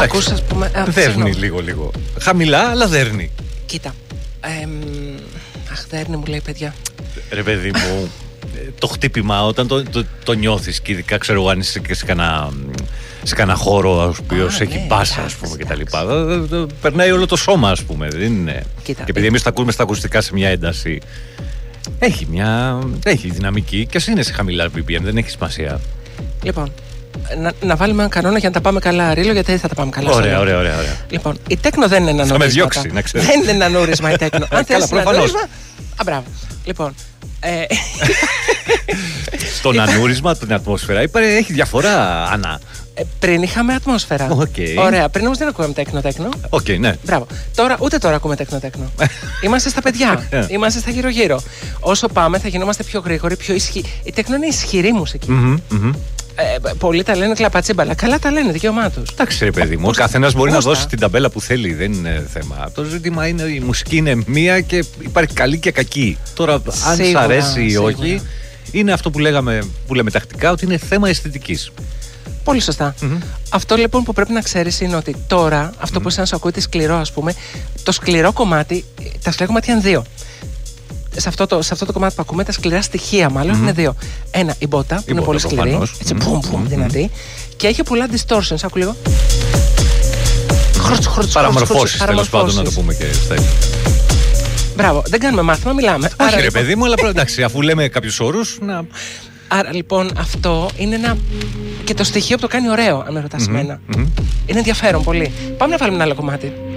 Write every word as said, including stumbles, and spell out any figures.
Ακούς, ας πούμε. Α, δέρνει λίγο-λίγο. Χαμηλά, αλλά δέρνει. Κοίτα. Ε, αχ, δέρνει μου λέει, παιδιά. Ρε παιδί μου, το χτύπημα όταν το, το, το νιώθεις, και ειδικά ξέρω αν είσαι και σε κανένα, σε κανένα χώρο ο οποίος έχει ναι, μπάσα, ας πούμε, και τα λοιπά. Περνάει όλο το σώμα, ας πούμε. Δεν είναι. Κοίτα, και επειδή εμείς τα ακούμε στα ακουστικά σε μια ένταση, έχει μια. Έχει δυναμική και ας είναι σε χαμηλά μπι πι εμ, δεν έχει σημασία. Λοιπόν, να, να βάλουμε έναν κανόνα για να τα πάμε καλά, Ρίλο, γιατί δεν θα τα πάμε καλά. Ωραία, ωραία, ωραία, ωραία. Λοιπόν, η τέκνο δεν είναι ένα νούρισμα. Θα με διώξει, να ξέρεις. Δεν είναι ένα νούρισμα η τέκνο. Αν Καλά, θες ένα προφανώς. νούρισμα. Α, μπράβο. Λοιπόν. Ε... Στον ανούρισμα, την ατμόσφαιρα, έχει διαφορά, Άννα. Ε, πριν είχαμε ατμόσφαιρα. Okay. Ωραία, πριν όμως δεν ακούγαμε τέκνο-τέκνο. Οκ, okay, ναι. Μπράβο. Τώρα, ούτε τώρα ακούμε τέκνο-τέκνο. Είμαστε στα παιδιά. Είμαστε στα γύρω-γύρω. Όσο πάμε, θα γινόμαστε πιο γρήγοροι, πιο ισχυροί. Η τέκνο είναι ισχυρή μουσική. Mm-hmm, mm-hmm. Ε, πολλοί τα λένε κλαπατσίμπαλα. Καλά τα λένε, δικαίωμά τους. Εντάξει, ρε παιδί μου, ο καθένας μπορεί να δώσει την ταμπέλα που θέλει, δεν είναι θέμα. Το ζήτημα είναι η μουσική είναι μία και υπάρχει καλή και κακή. Τώρα, αν σ' αρέσει ή όχι, είναι αυτό που, λέγαμε, που λέμε τακτικά, ότι είναι θέμα αισθητικής. Πολύ σωστά. Mm-hmm. Αυτό λοιπόν που πρέπει να ξέρεις είναι ότι τώρα, αυτό mm-hmm. που σαν σου ακούγεται σκληρό, ας πούμε, το σκληρό κομμάτι, τα σκληρά κομμάτια είναι δύο. Σε αυτό, το, σε αυτό το κομμάτι που ακούμε, τα σκληρά στοιχεία μάλλον mm-hmm. είναι δύο. Ένα, η μπότα, που η είναι μπότα, πολύ σκληρή, προφανώς. Έτσι, mm-hmm. πουμ, πουμ, δυνατή, mm-hmm. και έχει πολλά distortions. Άκου λίγο. Παραμορφώσεις, τέλος πάντων, να το πούμε και στα ίδια. Μπράβο, δεν κάνουμε μάθημα, μιλάμε. Όχι, άρα, ρε λοιπόν... παιδί μου, αλλά εντάξει, αφού λέμε κάποιους όρους, να. Άρα λοιπόν αυτό είναι ένα. Και το στοιχείο που το κάνει ωραίο, αν με ρωτάς mm-hmm. εμένα. Mm-hmm. Είναι ενδιαφέρον πολύ. Πάμε να βάλουμε ένα άλλο κομμάτι.